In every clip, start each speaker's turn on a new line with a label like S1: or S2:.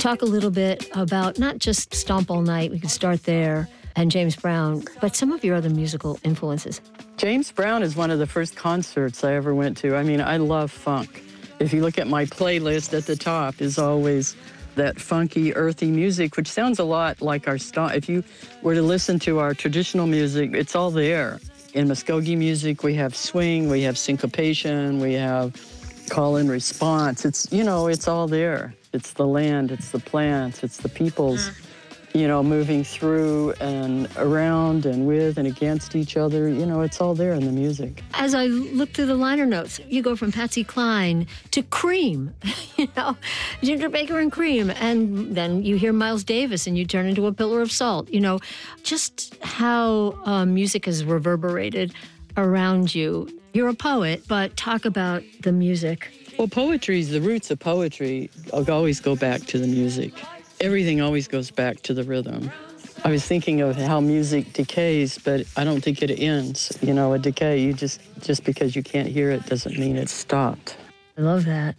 S1: talk a little bit about not just Stomp All Night, we could start there, and James Brown, but some of your other musical influences.
S2: James Brown is one of the first concerts I ever went to. I mean, I love funk. If you look at my playlist at the top is always that funky, earthy music, which sounds a lot like our stomp. If you were to listen to our traditional music, it's all there. In Muskogee music, we have swing, we have syncopation, we have call and response. It's, you know, it's all there. It's the land, it's the plants, it's the peoples, you know, moving through and around and with and against each other. You know, it's all there in the music.
S1: As I look through the liner notes, you go from Patsy Cline to Cream, you know, Ginger Baker and Cream, and then you hear Miles Davis and you turn into a pillar of salt. You know, just how music has reverberated around you. You're a poet, but talk about the music.
S2: Well, poetry, the roots of poetry always go back to the music. Everything always goes back to the rhythm. I was thinking of how music decays, but I don't think it ends. You know, a decay, you just because you can't hear it doesn't mean it's stopped.
S1: I love that.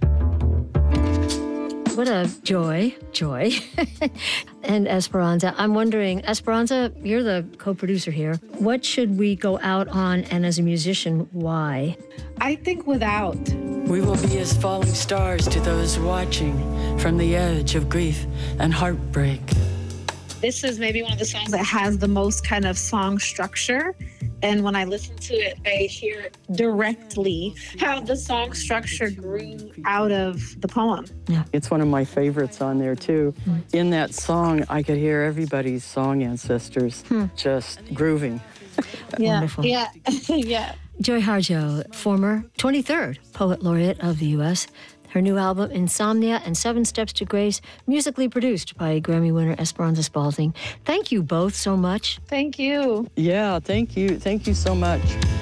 S1: What a joy. And Esperanza, I'm wondering, Esperanza, you're the co-producer here. What should we go out on, and as a musician, why?
S3: I think Without.
S2: We will be as falling stars to those watching from the edge of grief and heartbreak.
S3: This is maybe one of the songs that has the most kind of song structure. And when I listen to it, I hear directly how the song structure grew out of the poem.
S1: Yeah.
S2: It's one of my favorites on there, too. In that song, I could hear everybody's song ancestors just grooving.
S3: Yeah.
S1: Wonderful.
S3: Yeah. Yeah.
S1: Joy Harjo, former 23rd Poet Laureate of the U.S., her new album, Insomnia and 7 Steps to Grace, musically produced by Grammy winner Esperanza Spalding. Thank you both so much.
S3: Thank you.
S2: Yeah, thank you. Thank you so much.